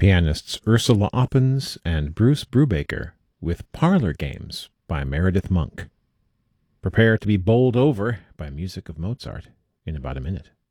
pianists Ursula Oppens and Bruce Brubaker with Parlor Games by Meredith Monk. Prepare to be bowled over by music of Mozart in about a minute.